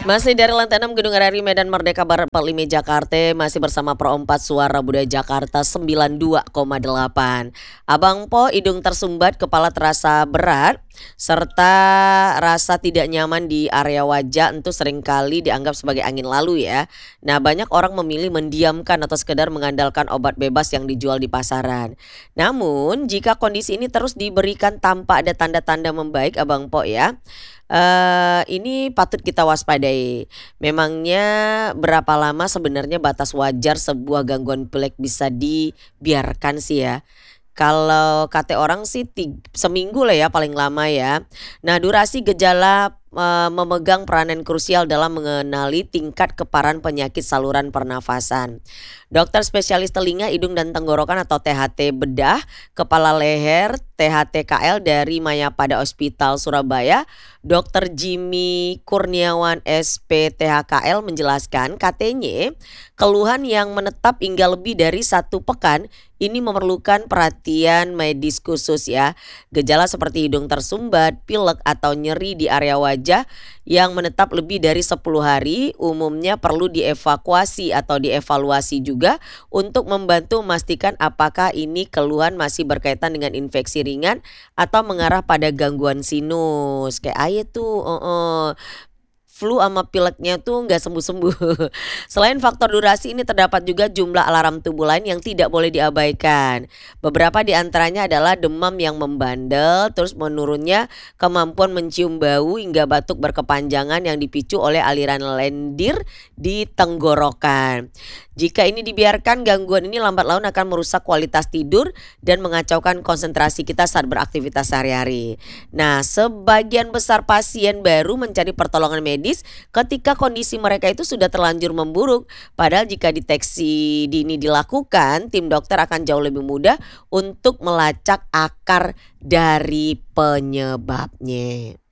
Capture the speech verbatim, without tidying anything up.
Masih dari lantai enam Gedung R R I Medan Merdeka Barat empat puluh lima Jakarta, masih bersama Pro empat Suara Budaya Jakarta sembilan puluh dua koma delapan. Abang Po, hidung tersumbat, kepala terasa berat, serta rasa tidak nyaman di area wajah itu seringkali dianggap sebagai angin lalu ya. Nah, banyak orang memilih mendiamkan atau sekedar mengandalkan obat bebas yang dijual di pasaran. Namun, jika kondisi ini terus diberikan tanpa ada tanda-tanda membaik, Abang Po ya, Eee, ini patut kita waspadai. Memangnya berapa lama sebenarnya batas wajar sebuah gangguan pilek bisa dibiarkan sih ya? Kalau kata orang sih tig seminggu lah ya paling lama ya. Nah, durasi gejala, eee, memegang peranan krusial dalam mengenali tingkat keparahan penyakit saluran pernafasan. Dokter spesialis telinga, hidung dan tenggorokan atau T H T bedah, kepala leher T H T K L dari Mayapada Hospital Surabaya, Dokter Jimmy Kurniawan S P T H K L menjelaskan katanya keluhan yang menetap hingga lebih dari satu pekan ini memerlukan perhatian medis khusus ya. Gejala seperti hidung tersumbat, pilek atau nyeri di area wajah yang menetap lebih dari sepuluh hari umumnya perlu dievakuasi atau dievaluasi juga untuk membantu memastikan apakah ini keluhan masih berkaitan dengan infeksi ringan atau mengarah pada gangguan sinus. Kayak aye tuh, heeh. Flu sama pileknya tuh nggak sembuh-sembuh. Selain faktor durasi ini terdapat juga jumlah alarm tubuh lain yang tidak boleh diabaikan. Beberapa di antaranya adalah demam yang membandel, terus menurunnya kemampuan mencium bau hingga batuk berkepanjangan yang dipicu oleh aliran lendir di tenggorokan. Jika ini dibiarkan, gangguan ini lambat laun akan merusak kualitas tidur dan mengacaukan konsentrasi kita saat beraktivitas sehari-hari. Nah, sebagian besar pasien baru mencari pertolongan medis ketika kondisi mereka itu sudah terlanjur memburuk. Padahal jika deteksi dini dilakukan, tim dokter akan jauh lebih mudah untuk melacak akar dari penyebabnya.